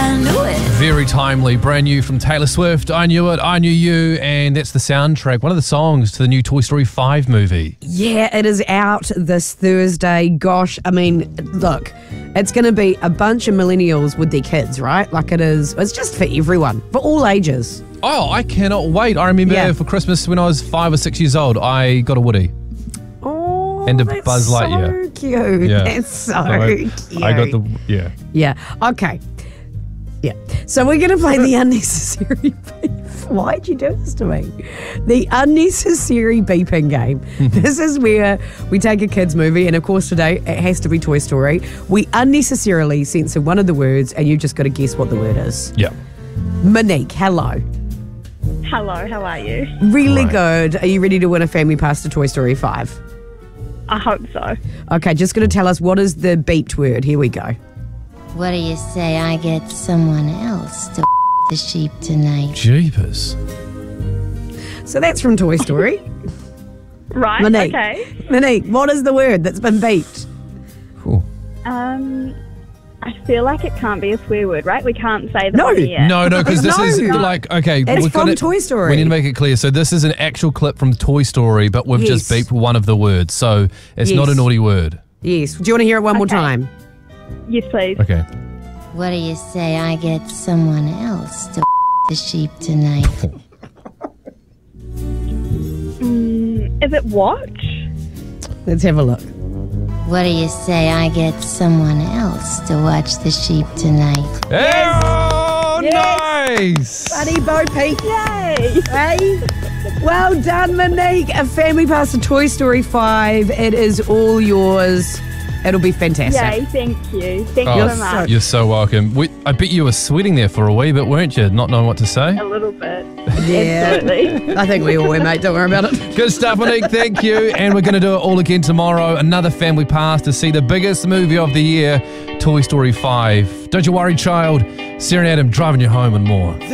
I knew it. Very timely, brand new from Taylor Swift. I Knew It, I Knew You, and that's the soundtrack, one of the songs to the new Toy Story 5 movie. Yeah, it is out this Thursday. Gosh, I mean, look, it's going to be a bunch of millennials with their kids, right? Like it's just for everyone, for all ages. Oh, I cannot wait. I remember for Christmas when I was 5 or 6 years old, I got a Woody. Oh, And a that's Buzz Lightyear. so cute. Yeah. That's so cute. I got the, yeah. Yeah, okay. Yeah, so we're going to play the unnecessary beef. Why'd you do this to me? The unnecessary beeping game. This is where we take a kid's movie, and of course today it has to be Toy Story. We unnecessarily censor one of the words, and you've just got to guess what the word is. Yeah. Monique, hello. Hello, how are you? Really Right. good. Are you ready to win a family pass to Toy Story 5? I hope so. Okay, just going to tell us what is the beeped word. Here we go. What do you say I get someone else to the sheep tonight? Jeepers. So that's from Toy Story. Right, Monique. okay. Monique, what is the word that's been beeped? Cool. I feel like it can't be a swear word, right? We can't say that No. on the air. No, because this is No. like, okay. It's we've from gotta- Toy Story. We need to make it clear. So this is an actual clip from Toy Story, but we've just Yes. beeped one of the words. So it's not a Yes. naughty word. Yes. Do you want to hear it one more Okay. time? Yes, please. Okay. What do you say I get someone else to the sheep tonight? Is it watch? Let's have a look. What do you say I get someone else to watch the sheep tonight? Oh, nice. Buddy Bo Peep. Yay! Hey. Well done, Monique. A family pass to Toy Story 5. It is all yours. It'll be fantastic. Yay, thank you. Thank Oh, you so much. you're so welcome. I bet you were sweating there for a wee bit, weren't you? Not knowing what to say. A little bit. Yeah. Absolutely. I think we all were, mate. Don't worry about it. Good stuff, Monique. Thank you. And we're going to do it all again tomorrow. Another family pass to see the biggest movie of the year, Toy Story 5. Don't you worry, child. Sarah and Adam driving you home and more.